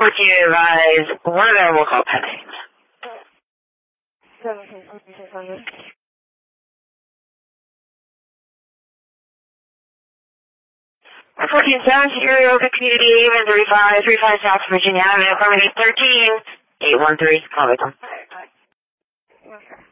Would you advise one of them will call pending? 14-7, Security Open Community, Haven, 35 South Virginia Avenue, apartment 813, 813, call me. Okay.